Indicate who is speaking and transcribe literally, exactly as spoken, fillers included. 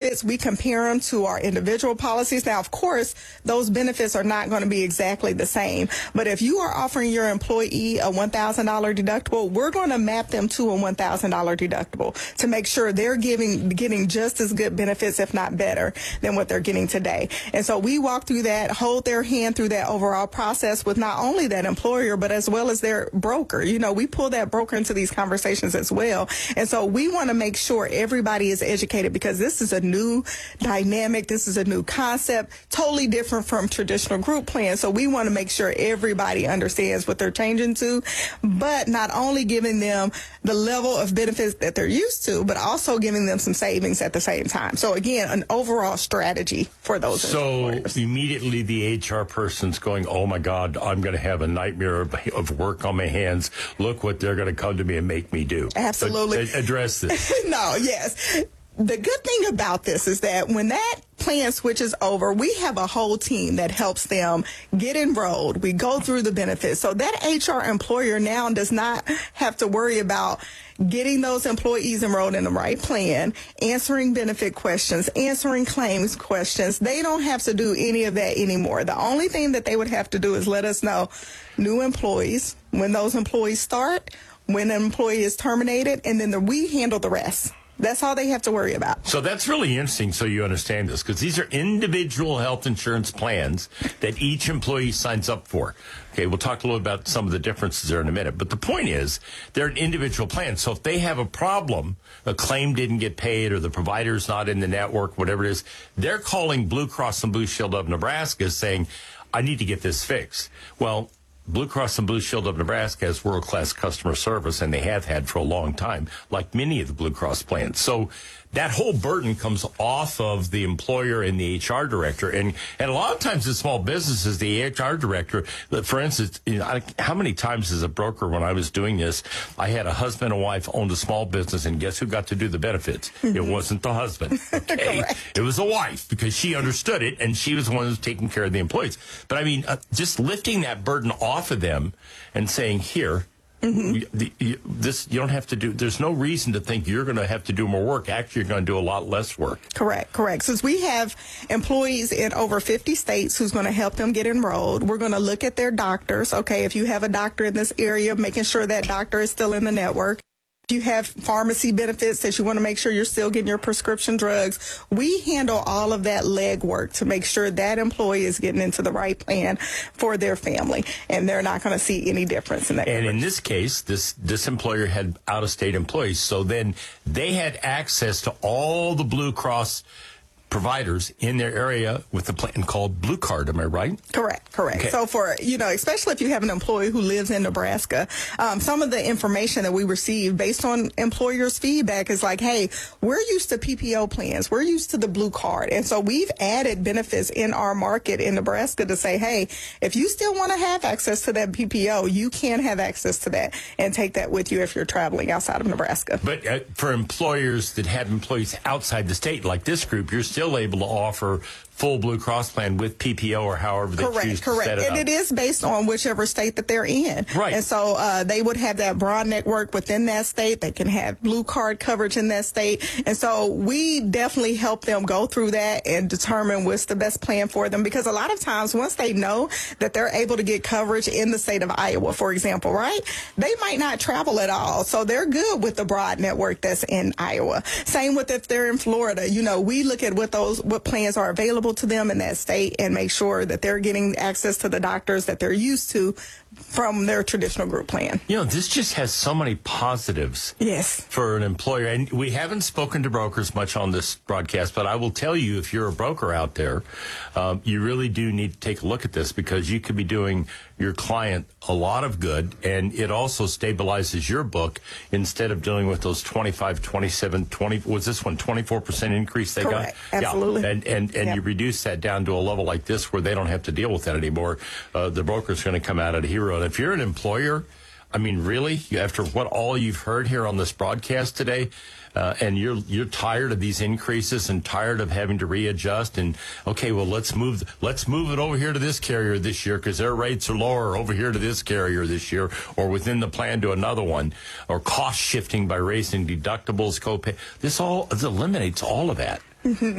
Speaker 1: benefits, we compare them to our individual policies. Now, of course, those benefits are not going to be exactly the same. But if you are offering your employee a one thousand dollars deductible, we're going to map them to a one thousand dollars deductible to make sure they're giving, getting just as good benefits, if not better, than what they're getting today. And so we walk through that, hold their hand through that overall process with not only that employer, but as well as their broker. You know, we pull that broker into these conversations as well. And so we want to make sure everybody is educated, because this is a new dynamic. This is a new concept, totally different from traditional group plans. So we want to make sure everybody understands what they're changing to, but not only giving them the level of benefits that they're used to, but also giving them some savings at the same time. So again, an overall strategy for those
Speaker 2: So
Speaker 1: employers.
Speaker 2: Immediately the H R person's going, oh my God, I'm going to have a nightmare of, of work on my hands. Look what they're going to come to me and make me do.
Speaker 1: Absolutely.
Speaker 2: But, uh, address this.
Speaker 1: No, yes. The good thing about this is that when that plan switches over, we have a whole team that helps them get enrolled. We go through the benefits. So that H R employer now does not have to worry about getting those employees enrolled in the right plan, answering benefit questions, answering claims questions. They don't have to do any of that anymore. The only thing that they would have to do is let us know new employees, when those employees start, when an employee is terminated, and then the, we handle the rest. That's all they have to worry about.
Speaker 2: So that's really interesting, so you understand this, because these are individual health insurance plans that each employee signs up for. Okay, we'll talk a little about some of the differences there in a minute. But the point is, they're an individual plan. So if they have a problem, a claim didn't get paid, or the provider's not in the network, whatever it is, they're calling Blue Cross and Blue Shield of Nebraska saying, I need to get this fixed. Well, Blue Cross and Blue Shield of Nebraska has world-class customer service, and they have had for a long time, like many of the Blue Cross plans. So that whole burden comes off of the employer and the H R director. And, and a lot of times in small businesses, the H R director, for instance, you know, I, how many times as a broker when I was doing this, I had a husband and wife owned a small business, and guess who got to do the benefits? It wasn't the husband. Okay? It was a wife, because she understood it, and she was the one who was taking care of the employees. But I mean, uh, just lifting that burden off of them and saying, here, Mm-hmm. You, the, you, this you don't have to do. There's no reason to think you're going to have to do more work. Actually, you're going to do a lot less work.
Speaker 1: Correct, correct. Since we have employees in over fifty states who's going to help them get enrolled, we're going to look at their doctors. Okay, if you have a doctor in this area, making sure that doctor is still in the network. If you have pharmacy benefits that you want to make sure you're still getting your prescription drugs, we handle all of that legwork to make sure that employee is getting into the right plan for their family, and they're not going to see any difference in that.
Speaker 2: And
Speaker 1: coverage.
Speaker 2: in this case, this this employer had out-of-state employees, so then they had access to all the Blue Cross providers in their area with a plan called Blue Card. Am I right?
Speaker 1: Correct, correct.
Speaker 2: Okay.
Speaker 1: So for, you know, especially if you have an employee who lives in Nebraska, um, some of the information that we receive based on employers' feedback is like, hey, we're used to P P O plans. We're used to the Blue Card. And so we've added benefits in our market in Nebraska to say, hey, if you still want to have access to that P P O, you can have access to that and take that with you if you're traveling outside of Nebraska.
Speaker 2: But uh, for employers that have employees outside the state, like this group, you're still able to offer full Blue Cross plan with P P O or however they
Speaker 1: correct,
Speaker 2: choose to
Speaker 1: correct.
Speaker 2: set it
Speaker 1: and
Speaker 2: up.
Speaker 1: it is based on whichever state that they're in.
Speaker 2: Right.
Speaker 1: And so uh, they would have that broad network within that state. They can have Blue Card coverage in that state. And so we definitely help them go through that and determine what's the best plan for them. Because a lot of times once they know that they're able to get coverage in the state of Iowa, for example, right, they might not travel at all. So they're good with the broad network that's in Iowa. Same with if they're in Florida. You know, we look at what those what plans are available to them in that state and make sure that they're getting access to the doctors that they're used to from their traditional group plan.
Speaker 2: You know, this just has so many positives.
Speaker 1: Yes.
Speaker 2: For an employer. And we haven't spoken to brokers much on this broadcast, but I will tell you, if you're a broker out there, um, you really do need to take a look at this, because you could be doing your client a lot of good, and it also stabilizes your book instead of dealing with those twenty-five, twenty-seven, twenty, was this one twenty-four percent increase they
Speaker 1: Correct.
Speaker 2: got?
Speaker 1: Absolutely.
Speaker 2: Yeah. And, and, and
Speaker 1: yep.
Speaker 2: you reduce that down to a level like this where they don't have to deal with that anymore. Uh, the broker's going to come out at a hero. And if you're an employer, I mean, really, after what all you've heard here on this broadcast today, uh, and you're you're tired of these increases and tired of having to readjust, and okay, well, let's move let's move it over here to this carrier this year because their rates are lower, over here to this carrier this year, or within the plan to another one, or cost shifting by raising deductibles, copay. This all this eliminates all of that.
Speaker 1: Mm-hmm.